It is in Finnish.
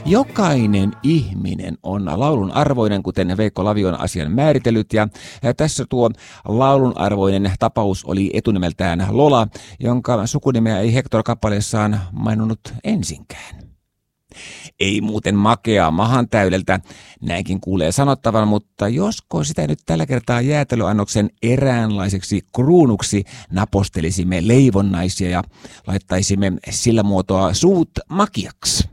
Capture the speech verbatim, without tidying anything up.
Jokainen ihminen on laulun arvoinen, kuten Veikko Lavi on asian määritellyt, ja tässä tuo laulun arvoinen tapaus oli etunimeltään Lola, jonka sukunimeä ei Hector kappaleessaan maininnut ensinkään. Ei muuten makeaa mahan täydeltä, näinkin kuulee sanottavan, mutta josko sitä nyt tällä kertaa jäätelöannoksen eräänlaiseksi kruunuksi napostelisimme leivonnaisia ja laittaisimme sillä muotoa suut makiaksi.